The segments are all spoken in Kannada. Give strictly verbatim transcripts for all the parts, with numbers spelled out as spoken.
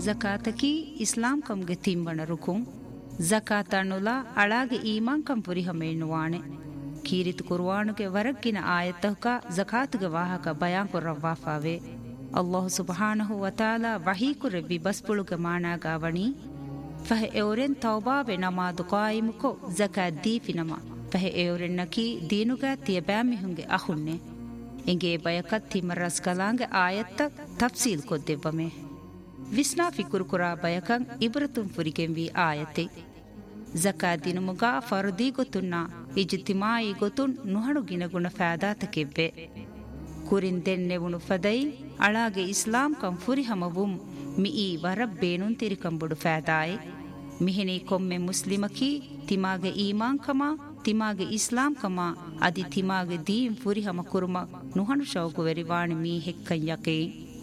ಜಕಾತಕಿ ಇಸ್ಲಾಂ ಕಂಗೆ ತಿಂಬಣ ರುಕುಂ ಜಕಾತಣ್ಣುಲ ಅಳಾಗೆ ಈಮಾನ್ ಕಂ ಪುರಿ ಹಮೇಣ್ಣುವಾಣೆ ಕೀರಿತು ಕುರ್ವಾನುಗೆ ವರಗ್ಗಿನ ಆಯತ್ತಹುಕ ಜಕಾತುಗೆ ವಾಹಕ ಬಯಾನ್ ಕೊರ್ರವ್ವಾಫಾವೆ ಅಲ್ಲಾಹು ಸುಬ್ಹಾನಹು ವತಾಲ ವಹೀಕುರೆವ್ವಿ ಬಸ್ಪುಳುಗೆ ಮಾಣಾಗಾವಣಿ ಫಹೆ ಎವರೆನ್ ತೌಬಾವೆ ನಮಾದು ಕಾಯಿಮುಕೊ ಜಕಾತ್ ದೀಫಿನಮ ಫಹೆ ಎವರೆನ್ ನಕಿ ದೀನುಗ ತಿಯಬ್ಯಾಮಿಹುಂಗೆ ಅಹುನ್ನೆ ಎಂಗೆ ಬಯಕತ್ ತಿಮರಸ್ ಕಲಾಂಗೆ ಆಯತ್ತ ತಫ್ಸೀಲ್ ಕೊದ್ದೆವ್ವಮೆ ವಿಸ್ನಾ ಫಿಕುರು ಕುರಾ ಬಯಕಂ ಇಬ್ರತುಂ ಫುರಿಗೆಂವಿ ಆಯತೆ ಜಕಾತ್ ದಿನುಮುಗ ಫರ್ದಿ ಗೊತುನ್ನ ಇಜ್ತಿಮಾಯಿ ಗೊತುನ್ ನುಹಣು ಗಿನಗುಣ ಫಾದಾತಕೆವ್ವೆ ಕುರಿನ್ ದೆನ್ನೆವುಣು ಫದೈ ಅಳಾಗೆ ಇಸ್ಲಾಂ ಕಂ ಫುರಿ ಹಮವುಂ ಮಿಯಿ ವರಬ್ಬೇನುನ್ ತಿರಿಕಂಬುಡು ಫಾದಾಯೆ ಮಿಹಿನಿ ಕೊಮ್ಮೆ ಮುಸ್ಲಿಮಕಿ ತಿಮಾಗೆ ಈಮಾನ್ ಕಮ ತಿಮಾಗೆ ಇಸ್ಲಾಂ ಕಮ ಅದಿ ತಿಮಾಗೆ Deen ಫುರಿ ಹಮ ಕುರುಮ ನುಹಣು ಶೌಕು ವೆರಿವಾಣಿ me ಹೆಕ್ಕಂ ಯಕೆ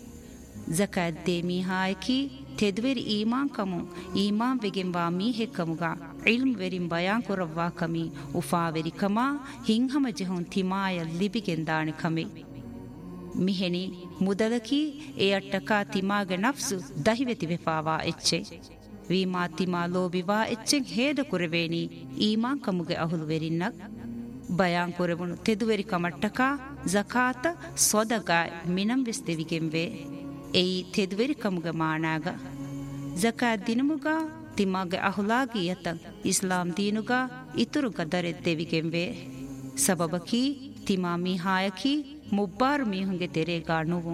ಜಕಾತ್ they ಮೀಹಾಯಕಿ ತೆದ್ವೆರಿ ಈಮಾನ್ Camus ಈಮಾನ್ ವೆಗೆಂವಾ me ಹೆಕ್ಕಮುಗ ಇಲ್ಮ್ ವೆರಿಂ ಬಯಾನ್ ಕೊರವ್ವಾ ಕಮಿ ಉಫಾವೆರಿ ಕಮ ಹಿಂಹಮ ಜೆಹುನ್ ತಿಮಾಯ ಲಿಬಿಗೆಂದಾಣಿ ಕಮೆ ಮಿಹೆನಿ ಮುದಲಕಿ ಎ ಅಟ್ಟಕ ತಿಮಾಗೆ ನಫ್ಸು ದಹಿವೆತಿ ವೆಫಾವಾ ಎಚ್ಚೆ ವೀಮಾ ತಿಮಾ ಲೋಬಿವಾ ಎಚ್ಚೆಂ ಹೇದ ಕುರೆವೇನಿ ಈಮಾನ್ ಕಮುಗೆ ಅಹುಲು ವೆರಿನ್ನಕ್ ಬಯಾನ್ ಕೊರೆವುಣು ತೆದುವೆರಿ ಕಮಟ್ಟಕ ಜಕಾತ ಸೊದಗಾಯ್ ಮಿನಂ ವೆಸ್ ದೆವಿಗೆಂವೆ ಎಯಿ ತೆದುವೆರಿ ಕಮುಗೆ ಮಾಣಾಗ ಜಕಾತ್ ದಿನುಮುಗ ತಿಮಾಗೆ ಅಹುಲಾಗಿ ಯತಂ ಇಸ್ಲಾಂ ದೀನುಗ ಇತುರು ಗದರೆತ್ ದೆವಿಗೆಂವೆ ಸಬಬಕಿ ತಿಮಾ ಮೀಹಾಯಕಿ ಮುಬ್ಬಾರು ಮೀಹುಂಗೆ ತೆರೆಗಾ ನುವುಂ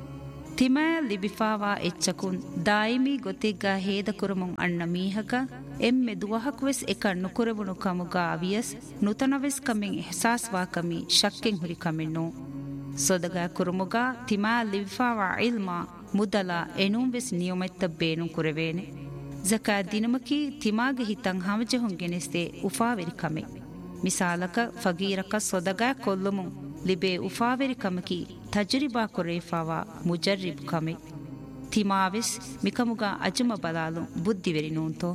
ತಿಮಾಯ ಲಿಬಿಫಾವಾ ಎಚ್ಚಕುನ್ ದಾಯಿಮಿ ಗೊತ್ತಿಗ್ಗ ಹೇದ ಕುರಮುಂ ಅಣ್ಣ ಮೀಹಕ ಎಮ್ಮೆ ದುವಹಕ್ವೆಸ್ ಎಕಣ್ಣು ಕುರೆವುಣು ಕಮುಗ ಅವಿಯಸ್ ನುತನವೆಸ್ ಕಮೆಂ ಎಹ್ಸಾಸ್ವಾ ಕಮಿ ಶಕ್ಕೆಂ ಹುರಿ ಕಮೆನ್ನೋ ಸೊದಗ ಕುರುಮುಗ ತಿಮಾಯ ಲಿಬಿಫಾವಾ ಇಲ್ಮಾ ಮುದಲ ಎನುಂವೆಸ್ ನಿಯಮೆತ್ತ ಬೇನು ಕುರೆವೇನೆ ಜಕಾತ್ ದಿನಮಕಿ ತಿಮಾಗೆ ಹಿತಂ ಹಮಜಹುಂ ಗೆನೆಸ್ತೆ ಉಫಾವೆರಿ ಕಮೆ ಮಿಸಾಲಕ ಫಗೀರಕ ಸೊದಗ ಕೊಲ್ಲುಮು ಲಿಬೆ ಉಫಾವೆರಿ ಕಮಕಿ ತಜರಿಬಾ ಕೊರೇಫಾವಾ ಮುಜರ್ರಿಬ್ ಕಮೆ ತಿಮಾವೆಸ್ ಮಿಕಮುಗ ಅಜಮ ಬಲಾಲು ಬುದ್ಧಿವೆರಿ ನೂಂತೋ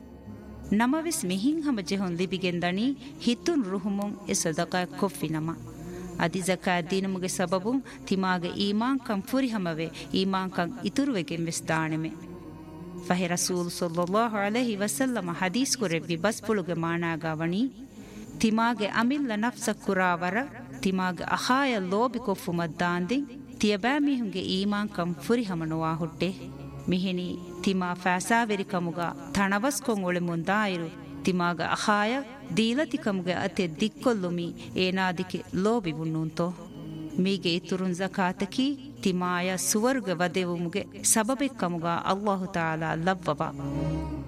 ನಮವೆಸ್ ಮಿಹಿಂ ಹಮಜಹುಂ ಲಿಬಿಗೆಂದಣಿ ಹಿತುನ್ ರುಹುಮುಂ ಎ ಸದಕ ಕೊಫ್ಫಿನಮ ಅದಿ ಜಕಾತ್ ದಿನಮುಗೆ ಸಬಬುಂ ತಿಮಾಗೆ ಈಮಾನ್ ಕಂ ಫುರಿ ಹಮವೆ ಈಮಾನ್ ಕಂ ಇತುರುವೆಗೆಂ ವೆಸ್ ದಾಣೆಮೆ ಫಹೆ ರಸೂಲ್ ಸಲ್ಲಲ್ಲಾಹು ಅಲೈಹಿ ವಸಲ್ಲಮ ಹದೀಸ್ ಕೊರೆವ್ವಿ ಬಸ್ಪುಳುಗೆ ಮಾಣಾಗಾವಣಿ ತಿಮಾಗೆ ಅಮಿಲ್ಲ ನಫ್ಸ ಕುರಾವರ ತಿಮಾಗೆ ಅಹಾಯ ಲೋಬಿ ಕೊಫ್ಫು ಮದ್ದಾಂದಿ ತಿಯಬಾಮಿಹುಂಗೆ ಈಮಾನ್ ಕಂ ಫುರಿ ಹಮನುವಾ ಹುಟ್ಟೆ ಮಿಹಿನಿ ತಿಮಾ ಫಾಸಾವೆರಿ ಕಮುಗ ಥಣವಸ್ ಕೊಂ ಒಳೆ ಮುಂದಾಯಿರು ತಿಮಾಗ ಅಹಾಯ ದೀಲತಿ ಕಮುಗೆ ಅತೆ ದಿಕ್ಕೊಲ್ಲುಮಿ ಏನಾದಿಕೆ ಲೋಬಿ ಬುಣ್ಣುಂತೋ ಮೀಗೆ ಇತುರುನ್ ಜಕಾತಕಿ ತಿಮಾಯ ಸುವರ್ಗ ವದೆವುಮುಗೆ ಸಬಬೆಕ್ಕಮುಗ ಅಲ್ಲಾಹು ತಾಲಾ ಲವ್ವವ